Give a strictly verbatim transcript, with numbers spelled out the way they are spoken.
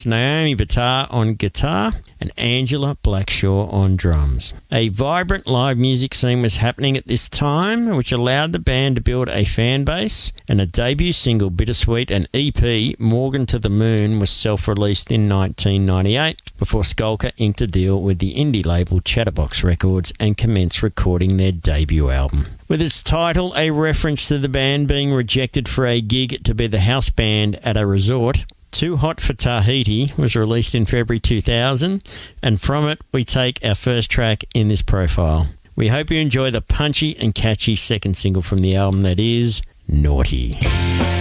Naomi Batar on guitar, and Angela Blackshaw on drums. A vibrant live music scene was happening at this time, which allowed the band to build a fan base, and a debut single, Bittersweet, and E P, Morgan to the Moon, was self-released in nineteen ninety-eight, before Skulker inked a deal with the indie label Chatterbox Records and commenced recording their debut album. With its title a reference to the band being rejected for a gig to be the house band at a resort, Too Hot for Tahiti was released in February two thousand, and from it we take our first track in this profile. We hope you enjoy the punchy and catchy second single from the album, that is Naughty.